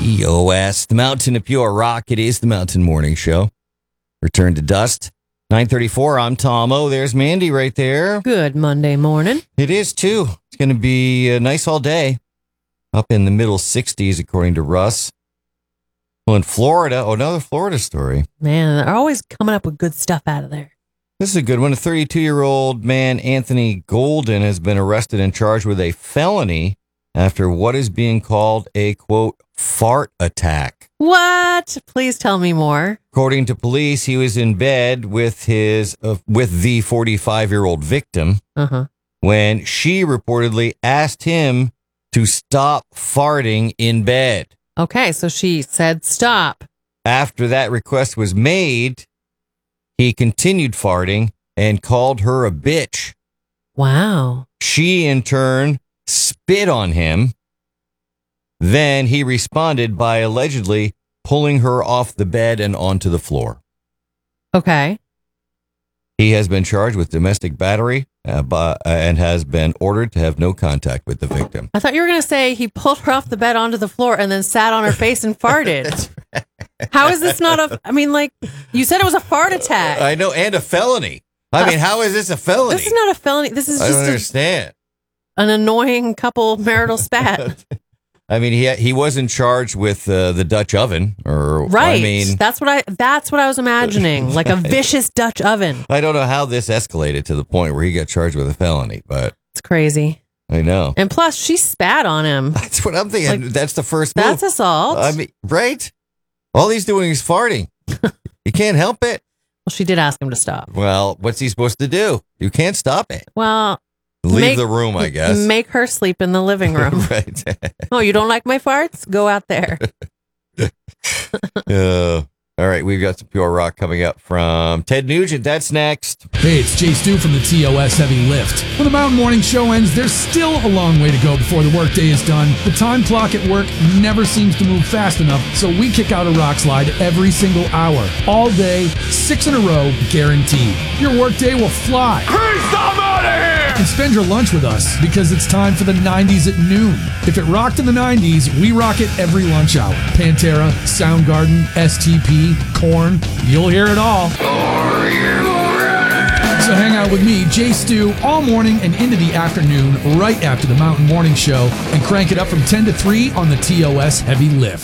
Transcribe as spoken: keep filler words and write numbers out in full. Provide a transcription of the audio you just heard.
T O S, the Mountain of Pure Rock. It is the Mountain Morning Show. Return to dust. nine thirty-four, I'm Tom O. There's Mandy right there. Good Monday morning. It is, too. It's going to be uh, nice all day. Up in the middle sixties, according to Russ. Well, in Florida, oh, another Florida story. Man, they're always coming up with good stuff out of there. This is a good one. A thirty-two-year-old man, Anthony Golden, has been arrested and charged with a felony after what is being called a, quote, fart attack. What? Please tell me more. According to police, he was in bed with his uh, with the forty-five-year-old victim Uh-huh. when she reportedly asked him to stop farting in bed. Okay, so she said stop. After that request was made, he continued farting and called her a bitch. Wow. She, in turn, spit on him. Then he responded by allegedly pulling her off the bed and onto the floor. Okay. He has been charged with domestic battery uh, by, uh, and has been ordered to have no contact with the victim. I thought you were going to say he pulled her off the bed onto the floor and then sat on her face and farted. That's right. How is this not a, I mean, like, you said it was a fart attack. I know, and a felony. I Uh, mean, how is this a felony? This is not a felony. This is I don't just a, understand. an annoying couple marital spat. I mean, he he wasn't charged with uh, the Dutch oven, or Right. I mean, that's what I that's what I was imagining. Like a vicious Dutch oven. I don't know how this escalated to the point where he got charged with a felony, but It's crazy. I know. And plus she spat on him. That's what I'm thinking. Like, that's the first move. That's assault. I mean, right? All he's doing is farting. You can't help it. Well, she did ask him to stop. Well, what's he supposed to do? You can't stop it. Well, Leave make- the room, I guess. Make her sleep in the living room. Right. Oh, you don't like my farts? Go out there. uh, all right, we've got some pure rock coming up from Ted Nugent. That's next. Hey, it's Jay Stu from the T O S Heavy Lift. When the Mountain Morning Show ends, there's still a long way to go before the workday is done. The time clock at work never seems to move fast enough, so we kick out a rock slide every single hour. All day, six in a row, guaranteed. Your workday will fly. Chris, I'm out of here! And spend your lunch with us, because it's time for the nineties at noon. If it rocked in the nineties, we rock it every lunch hour. Pantera, Soundgarden, S T P, Korn, you'll hear it all. Are you ready? So hang out with me, Jay Stu, all morning and into the afternoon, right after the Mountain Morning Show, and crank it up from ten to three on the T O S Heavy Lift.